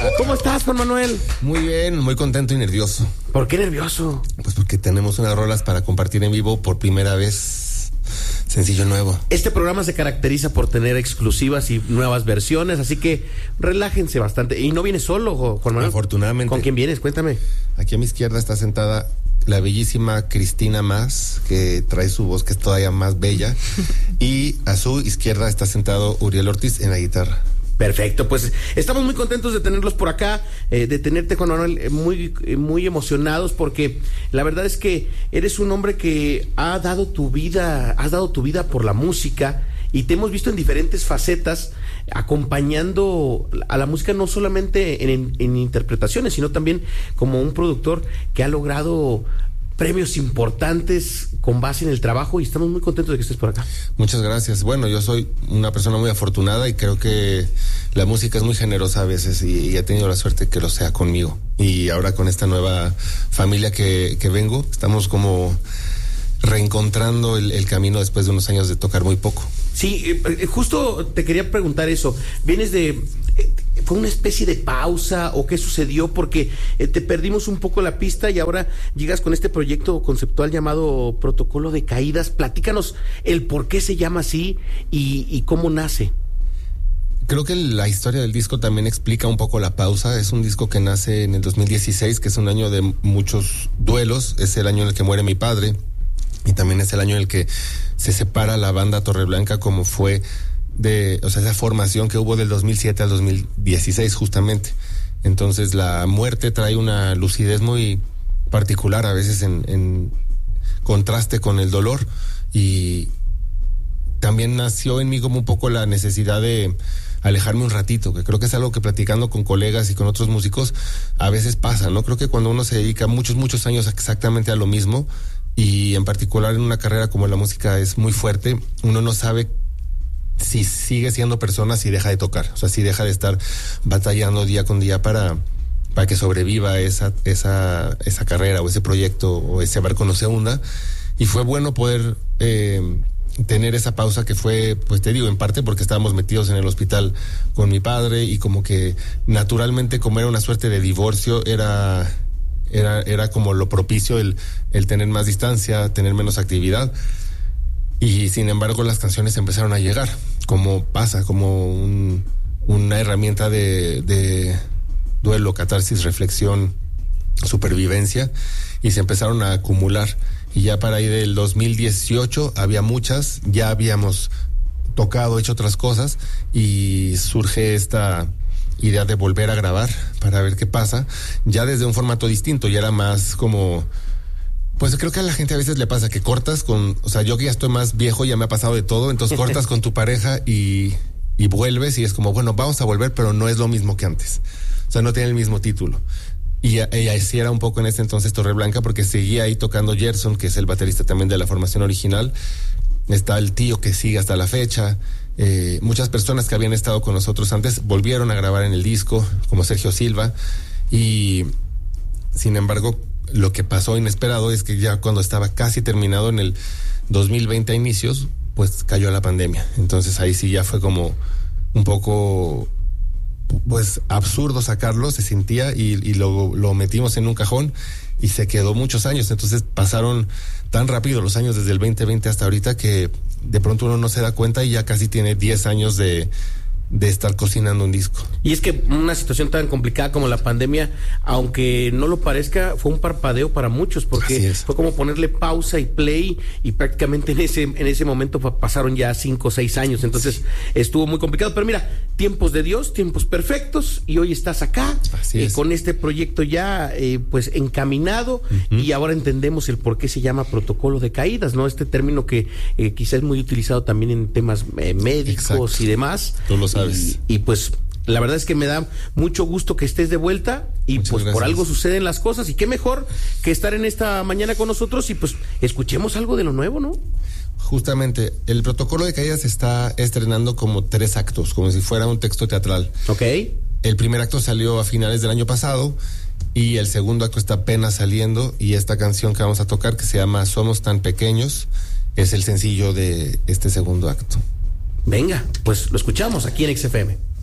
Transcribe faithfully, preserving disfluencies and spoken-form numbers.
¿Cómo estás, Juan Manuel? Muy bien, muy contento y nervioso. ¿Por qué nervioso? Pues porque tenemos unas rolas para compartir en vivo por primera vez. Sencillo nuevo. Este programa se caracteriza por tener exclusivas y nuevas versiones, así que relájense bastante. Y no vienes solo, Juan Manuel. Afortunadamente. ¿Con quién vienes? Cuéntame. Aquí a mi izquierda está sentada la bellísima Cristina Mas, que trae su voz que es todavía más bella. Y a su izquierda está sentado Uriel Ortiz en la guitarra. Perfecto, pues estamos muy contentos de tenerlos por acá, eh, de tenerte, Juan Manuel, eh, muy, eh, muy emocionados, porque la verdad es que eres un hombre que ha dado tu vida, has dado tu vida por la música, y te hemos visto en diferentes facetas, acompañando a la música no solamente en, en, en interpretaciones, sino también como un productor que ha logrado premios importantes con base en el trabajo, y estamos muy contentos de que estés por acá. Muchas gracias. Bueno, yo soy una persona muy afortunada y creo que la música es muy generosa a veces, y, y he tenido la suerte que lo sea conmigo. Y ahora con esta nueva familia que, que vengo, estamos como reencontrando el, el camino después de unos años de tocar muy poco. Sí, eh, justo te quería preguntar eso. ¿Vienes de... Eh, ¿Fue una especie de pausa o qué sucedió? Porque eh, te perdimos un poco la pista y ahora llegas con este proyecto conceptual llamado Protocolo de Caídas. Platícanos el por qué se llama así y, y cómo nace. Creo que la historia del disco también explica un poco la pausa. Es un disco que nace en el dos mil dieciséis, que es un año de muchos duelos. Es el año en el que muere mi padre y también es el año en el que se separa la banda Torreblanca, como fue de, o sea, esa formación que hubo del dos mil siete al dos mil dieciséis justamente. Entonces la muerte trae una lucidez muy particular, a veces en, en contraste con el dolor, y también nació en mí como un poco la necesidad de alejarme un ratito, que creo que es algo que platicando con colegas y con otros músicos a veces pasa, ¿no? Creo que cuando uno se dedica muchos, muchos años exactamente a lo mismo, y en particular en una carrera como la música es muy fuerte, uno no sabe si sigue siendo persona, si deja de tocar, o sea, si deja de estar batallando día con día para, para que sobreviva esa, esa, esa carrera o ese proyecto o ese barco no se hunda. Y fue bueno poder eh, tener esa pausa que fue, pues te digo, en parte porque estábamos metidos en el hospital con mi padre, y como que naturalmente, como era una suerte de divorcio, era, era, era como lo propicio el, el tener más distancia, tener menos actividad. Y sin embargo las canciones empezaron a llegar, como pasa, como un, una herramienta de, de duelo, catarsis, reflexión, supervivencia, y se empezaron a acumular. Y ya para ahí del dos mil dieciocho había muchas, ya habíamos tocado, hecho otras cosas, y surge esta idea de volver a grabar para ver qué pasa, ya desde un formato distinto, ya era más como... Pues creo que a la gente a veces le pasa que cortas con, o sea, yo que ya estoy más viejo, ya me ha pasado de todo, entonces cortas con tu pareja y, y vuelves, y es como, bueno, vamos a volver, pero no es lo mismo que antes. O sea, no tiene el mismo título. Y ella así era un poco en ese entonces Torreblanca, porque seguía ahí tocando Gerson, que es el baterista también de la formación original. Está el tío que sigue hasta la fecha. Eh, muchas personas que habían estado con nosotros antes volvieron a grabar en el disco, como Sergio Silva, y sin embargo, lo que pasó inesperado es que ya cuando estaba casi terminado en el dos mil veinte a inicios, pues cayó la pandemia. Entonces ahí sí ya fue como un poco, pues absurdo sacarlo, se sentía, y, y lo, lo metimos en un cajón y se quedó muchos años. Entonces pasaron tan rápido los años desde el veinte veinte hasta ahorita que de pronto uno no se da cuenta y ya casi tiene diez años de... de estar cocinando un disco. Y es que una situación tan complicada como la pandemia, aunque no lo parezca, fue un parpadeo para muchos, porque fue como ponerle pausa y play, y prácticamente en ese en ese momento pasaron ya cinco o seis años, entonces sí, estuvo muy complicado. Pero mira, tiempos de Dios, tiempos perfectos, y hoy estás acá eh, con este proyecto ya eh, pues encaminado, uh-huh. Y ahora entendemos el por qué se llama Protocolo de Caídas, ¿no? Este término que eh, quizás es muy utilizado también en temas eh, médicos. Exacto. Y demás. Tú lo sabes. Y, y pues la verdad es que me da mucho gusto que estés de vuelta, y muchas pues gracias. Por algo suceden las cosas, y qué mejor que estar en esta mañana con nosotros y pues escuchemos algo de lo nuevo, ¿no? Justamente, el Protocolo de Caídas se está estrenando como tres actos, como si fuera un texto teatral. Ok. El primer acto salió a finales del año pasado y el segundo acto está apenas saliendo, y esta canción que vamos a tocar, que se llama Somos tan pequeños, es el sencillo de este segundo acto. Venga, pues lo escuchamos aquí en X F M.